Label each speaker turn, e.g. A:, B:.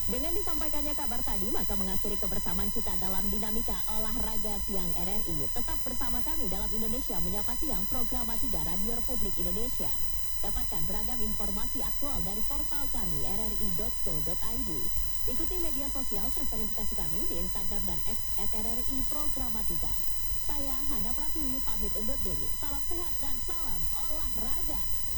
A: Dengan disampaikannya kabar tadi, maka mengakhiri kebersamaan kita dalam dinamika olahraga siang RRI. Tetap bersama kami dalam Indonesia Menyapa Siang, program 3 Radio Republik Indonesia. Dapatkan beragam informasi aktual dari portal kami rri.co.id. Ikuti media sosial terverifikasi kami di Instagram dan X @RRI Programa 3. Saya Hana Pratiwi pamit undur diri. Salam sehat dan salam olahraga.